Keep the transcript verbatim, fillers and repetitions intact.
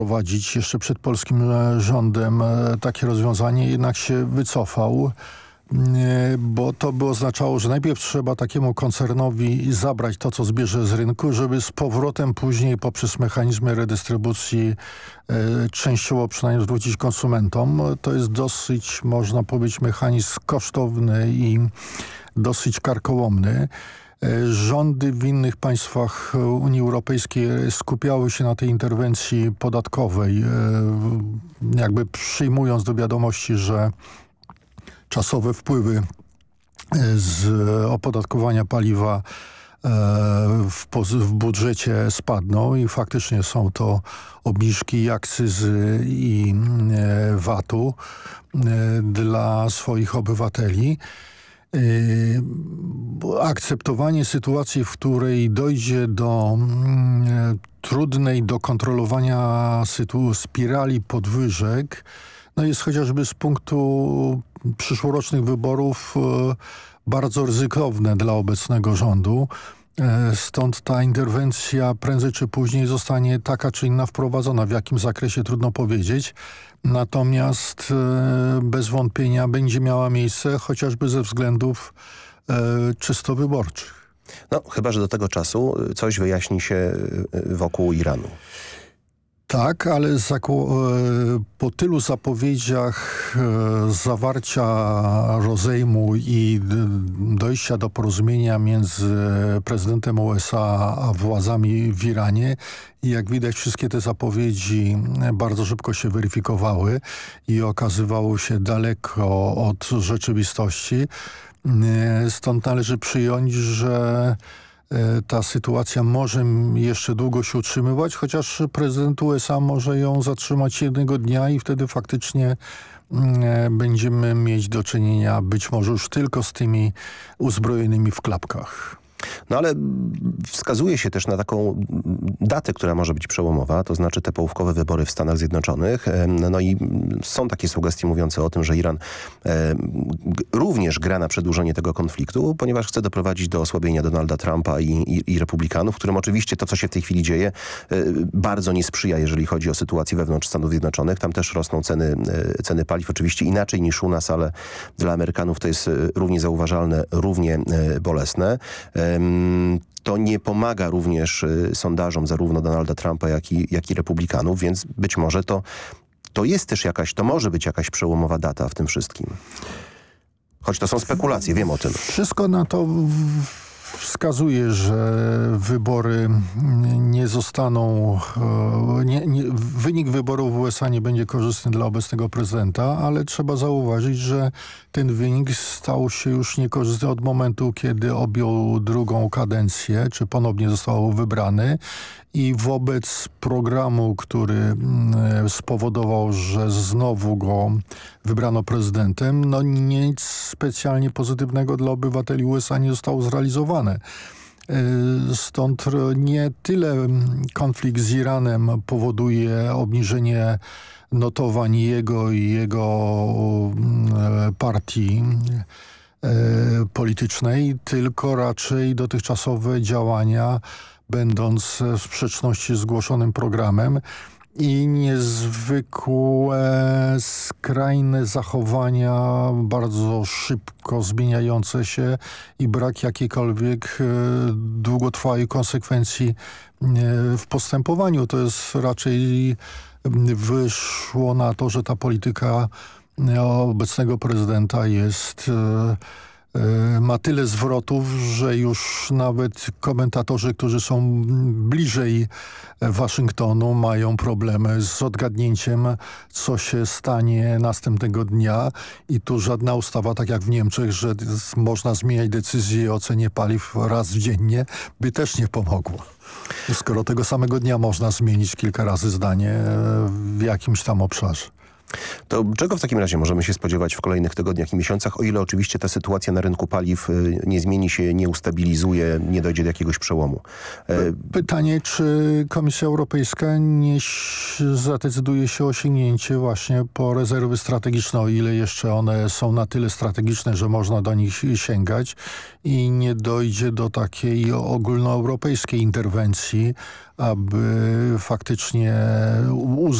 prowadzić jeszcze przed polskim rządem takie rozwiązanie, jednak się wycofał, bo to by oznaczało, że najpierw trzeba takiemu koncernowi zabrać to, co zbierze z rynku, żeby z powrotem później poprzez mechanizmy redystrybucji e, częściowo przynajmniej zwrócić konsumentom. To jest dosyć, można powiedzieć, mechanizm kosztowny i dosyć karkołomny. Rządy w innych państwach Unii Europejskiej skupiały się na tej interwencji podatkowej, jakby przyjmując do wiadomości, że czasowe wpływy z opodatkowania paliwa w, w budżecie spadną i faktycznie są to obniżki i akcyzy i V A T-u dla swoich obywateli. Akceptowanie sytuacji, w której dojdzie do mm, trudnej do kontrolowania sytu- spirali podwyżek, no jest chociażby z punktu przyszłorocznych wyborów e, bardzo ryzykowne dla obecnego rządu. E, stąd ta interwencja prędzej czy później zostanie taka czy inna wprowadzona. W jakim zakresie trudno powiedzieć. Natomiast e, bez wątpienia będzie miała miejsce chociażby ze względów e, czysto wyborczych. No, chyba że do tego czasu coś wyjaśni się wokół Iranu. Tak, ale po tylu zapowiedziach zawarcia rozejmu i dojścia do porozumienia między prezydentem U S A a władzami w Iranie, jak widać, wszystkie te zapowiedzi bardzo szybko się weryfikowały i okazywało się daleko od rzeczywistości. Stąd należy przyjąć, że ta sytuacja może jeszcze długo się utrzymywać, chociaż prezydent U S A może ją zatrzymać jednego dnia i wtedy faktycznie będziemy mieć do czynienia być może już tylko z tymi uzbrojonymi w klapkach. No ale wskazuje się też na taką datę, która może być przełomowa, to znaczy te połówkowe wybory w Stanach Zjednoczonych. No i są takie sugestie mówiące o tym, że Iran e, również gra na przedłużenie tego konfliktu, ponieważ chce doprowadzić do osłabienia Donalda Trumpa i, i, i republikanów, którym oczywiście to, co się w tej chwili dzieje, e, bardzo nie sprzyja, jeżeli chodzi o sytuację wewnątrz Stanów Zjednoczonych. Tam też rosną ceny, e, ceny paliw, oczywiście inaczej niż u nas, ale dla Amerykanów to jest równie zauważalne, równie e, bolesne. E, To nie pomaga również sondażom zarówno Donalda Trumpa, jak i, jak i republikanów, więc być może to, to jest też jakaś, to może być jakaś przełomowa data w tym wszystkim. Choć to są spekulacje, wiem o tym. Wszystko na to wskazuje, że wybory nie zostaną, nie, nie, wynik wyborów w U S A nie będzie korzystny dla obecnego prezydenta, ale trzeba zauważyć, że ten wynik stał się już niekorzystny od momentu, kiedy objął drugą kadencję, czy ponownie został wybrany i wobec programu, który spowodował, że znowu go wybrano prezydentem, no nic specjalnie pozytywnego dla obywateli U S A nie zostało zrealizowane. Stąd nie tyle konflikt z Iranem powoduje obniżenie notowań jego i jego partii politycznej, tylko raczej dotychczasowe działania, będąc w sprzeczności z zgłoszonym programem i niezwykłe, skrajne zachowania, bardzo szybko zmieniające się i brak jakiejkolwiek długotrwałej konsekwencji w postępowaniu. To jest raczej wyszło na to, że ta polityka obecnego prezydenta jest ma tyle zwrotów, że już nawet komentatorzy, którzy są bliżej Waszyngtonu, mają problemy z odgadnięciem, co się stanie następnego dnia. I tu żadna ustawa, tak jak w Niemczech, że można zmieniać decyzję o cenie paliw raz dziennie, by też nie pomogło. Skoro tego samego dnia można zmienić kilka razy zdanie w jakimś tam obszarze. To czego w takim razie możemy się spodziewać w kolejnych tygodniach i miesiącach, o ile oczywiście ta sytuacja na rynku paliw y, nie zmieni się, nie ustabilizuje, nie dojdzie do jakiegoś przełomu? E, Pytanie, czy Komisja Europejska nie ś- zadecyduje się o sięgnięcie właśnie po rezerwy strategiczne, o ile jeszcze one są na tyle strategiczne, że można do nich sięgać i nie dojdzie do takiej ogólnoeuropejskiej interwencji, aby faktycznie